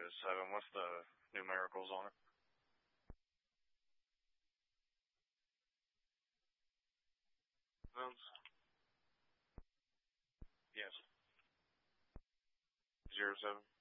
7. What's the numericals on it? Pounds? Yes. 07.